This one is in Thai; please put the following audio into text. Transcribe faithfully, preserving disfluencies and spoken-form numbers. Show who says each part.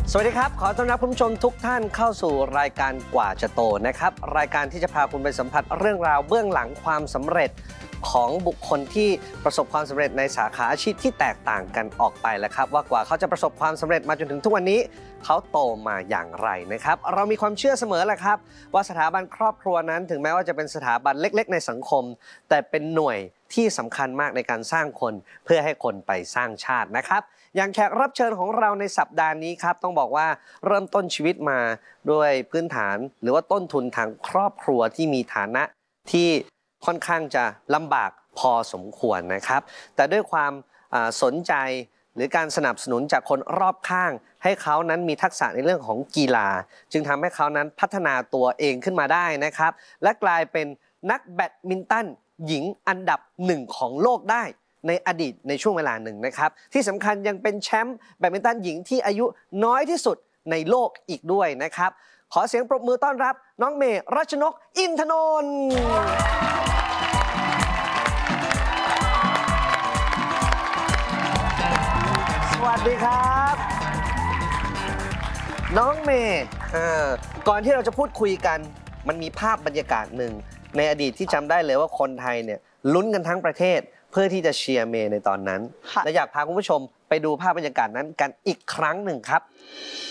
Speaker 1: สวัสดีครับขอต้อนรับคุณผู้ชมทุกท่านเข้าสู่รายการกว่าจะโตนะครับรายการที่จะพาคุณไปสัมผัสเรื่องราวเบื้องหลังความสำเร็จของบุคคลที่ประสบความสำเร็จในสาขาอาชีพที่แตกต่างกันออกไปแล้วครับว่ากว่าเขาจะประสบความสำเร็จมาจนถึงทุกวันนี้เขาโตมาอย่างไรนะครับเรามีความเชื่อเสมอแหละครับว่าสถาบันครอบครัวนั้นถึงแม้ว่าจะเป็นสถาบันเล็กๆในสังคมแต่เป็นหน่วยที่สำคัญมากในการสร้างคนเพื่อให้คนไปสร้างชาตินะครับอย่างแขกรับเชิญของเราในสัปดาห์นี้ครับต้องบอกว่าเริ่มต้นชีวิตมาด้วยพื้นฐานหรือว่าต้นทุนทางครอบครัวที่มีฐานะที่ค่อนข้างจะลำบากพอสมควรนะครับแต่ด้วยความสนใจหรือการสนับสนุนจากคนรอบข้างให้เขานั้นมีทักษะในเรื่องของกีฬาจึงทำให้เขานั้นพัฒนาตัวเองขึ้นมาได้นะครับและกลายเป็นนักแบดมินตันหญิงอันดับหนึ่งของโลกได้ในอดีตในช่วงเวลาหนึ่งนะครับที่สำคัญยังเป็นแชมป์แบดมินตันหญิงที่อายุน้อยที่สุดในโลกอีกด้วยนะครับขอเสียงปรบมือต้อนรับน้องเมย์รัชนกอินทนนท์สวัสดีครับน้องเมย์ก่อนที่เราจะพูดคุยกันมันมีภาพบรรยากาศหนึ่งในอดีตที่จำได้เลยว่าคนไทยเนี่ยลุ้นกันทั้งประเทศเพื่อที่จะเชียร์เมย์ในตอนนั้นและอยากพาคุณผู้ชมไปดูภาพบรรยากาศนั้นกันอีกครั้งหนึ่งครับ